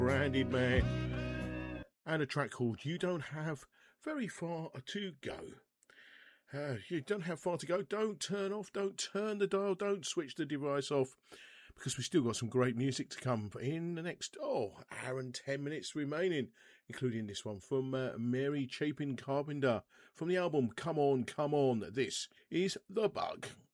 Branded Man, and a track called You Don't Have Very Far to Go. You don't have far to go. Don't turn off. Don't turn the dial. Don't switch the device off, because we've still got some great music to come in the next hour and 10 minutes remaining, including this one from Mary Chapin Carpenter from the album Come On, Come On. This is The Bug.